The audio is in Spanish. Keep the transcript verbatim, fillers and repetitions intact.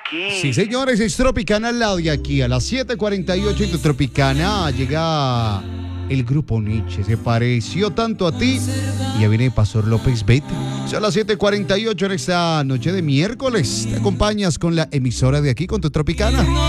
aquí. Sí, señores, es Tropicana al lado de aquí. A las siete cuarenta y ocho en tu Tropicana llega el grupo Nietzsche. Se pareció tanto a ti. Y ya viene Pastor López, vete. Son las siete cuarenta y ocho en esta noche de miércoles. Te acompañas con la emisora de aquí, con tu Tropicana.